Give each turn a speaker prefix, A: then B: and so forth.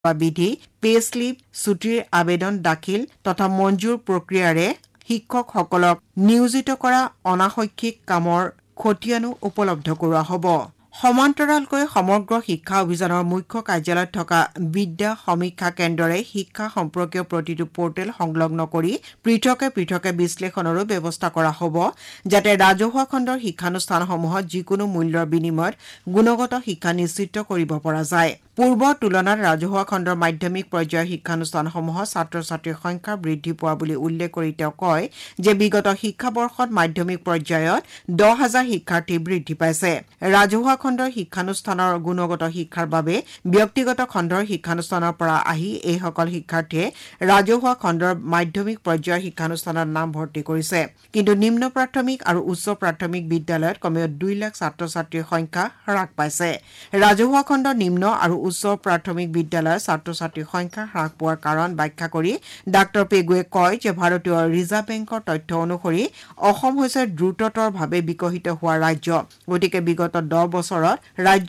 A: বিধি pay slip ছুটিৰ আবেদন দাখিল তথা মঞ্জুৰ প্ৰক্ৰিয়াৰে শিক্ষকসকলক নিয়োজিত কৰা অনাশৈক্ষিক কামৰ খতিয়ানো উপলব্ধ কৰোৱা হ'ব সমান্তৰালকৈ সমগ্ৰ শিক্ষা অভিযানৰ মুখ্য কাৰ্যালয়ত থকা বিদ্যা সমীক্ষা কেন্দ্ৰৰে শিক্ষা সম্পৰ্কীয় প্ৰতিটো পৰ্টেল সংলগ্ন কৰি পৃথকে বিশ্লেষণৰো ব্যৱস্থা কৰা হ'ব যাতে ৰাজহুৱা খণ্ডৰ শিক্ষানুষ্ঠানসমূহত যিকোনো মূল্যৰ বিনিময়ত গুণগত শিক্ষা নিশ্চিত কৰিব পৰা যায় পূৰ্বৰ তুলনাত ৰাজহুৱা খণ্ডৰ মাধ্যমিক পৰ্যায়ৰ শিক্ষানুষ্ঠানসমূহত ছাত্ৰ ছাত্ৰীৰ সংখ্যা বৃদ্ধি পোৱা বুলি উল্লেখ কৰি তেওঁ কয় যে বিগত শিক্ষাবৰ্ষত মাধ্যমিক পৰ্যায়ত 10,000 শিক্ষাৰ্থী বৃদ্ধি পাইছে ৰাজহুৱা খণ্ডৰ শিক্ষানুষ্ঠানৰ গুণগত শিক্ষাৰ বাবে ব্যক্তিগত খণ্ডৰ শিক্ষানুষ্ঠানৰ পৰা আহি এইসকল শিক্ষাৰ্থীয়ে ৰাজহুৱা খণ্ডৰ মাধ্যমিক পৰ্যায়ৰ শিক্ষানুষ্ঠানত নাম ভৰ্তি কৰিছে কিন্তু নিম্ন প্ৰাথমিক আৰু উচ্চ প্ৰাথমিক বিদ্যালয়ত কমেও 2 লাখ ছাত্ৰ ছাত্ৰীৰ সংখ্যা হ্ৰাস পাইছে ৰাজহুৱা খণ্ডৰ নিম্ন আৰু উচ্চ প্ৰাথমিক বিদ্যালয়ৰ ছাত্ৰ ছাত্ৰীৰ সংখ্যা হ্ৰাস পোৱাৰ কাৰণ ব্যাখ্যা কৰি ডাঃ পেগুৱে কয় যে ভাৰতীয় ৰিজাৰ্ভ বেংকৰ তথ্য অনুসৰি অসম হৈছে দ্ৰুততৰভাৱে বিকশিত হোৱা ৰাজ্য গতিকে বিগত 10 বছৰত ৰাজ্য